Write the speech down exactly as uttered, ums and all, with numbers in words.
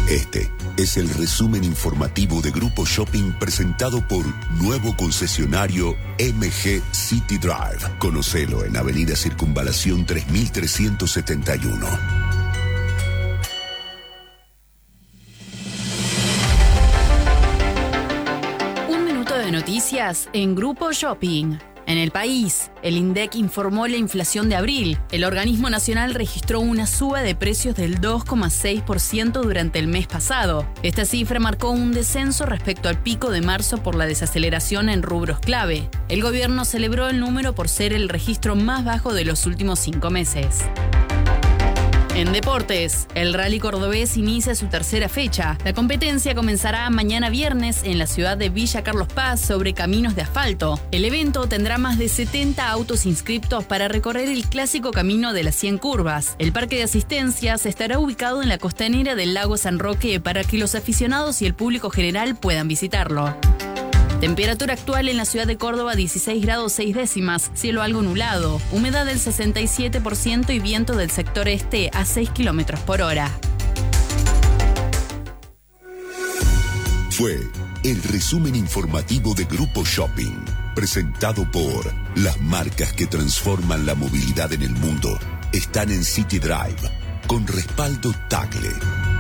Este es el resumen informativo de Grupo Shopping presentado por nuevo concesionario M G City Drive. Conocelo en Avenida Circunvalación tres mil trescientos setenta y uno. Un minuto de noticias en Grupo Shopping. En el país, el INDEC informó la inflación de abril. El organismo nacional registró una suba de precios del dos coma seis por ciento durante el mes pasado. Esta cifra marcó un descenso respecto al pico de marzo por la desaceleración en rubros clave. El gobierno celebró el número por ser el registro más bajo de los últimos cinco meses. En deportes, el Rally Cordobés inicia su tercera fecha. La competencia comenzará mañana viernes en la ciudad de Villa Carlos Paz sobre caminos de asfalto. El evento tendrá más de setenta autos inscriptos para recorrer el clásico camino de las cien curvas. El parque de asistencias estará ubicado en la costanera del lago San Roque para que los aficionados y el público general puedan visitarlo. Temperatura actual en la ciudad de Córdoba dieciséis grados seis décimas, cielo algo nublado, humedad del sesenta y siete por ciento y viento del sector este a seis kilómetros por hora. Fue el resumen informativo de Grupo Shopping, presentado por las marcas que transforman la movilidad en el mundo. Están en City Drive, con respaldo Tagle.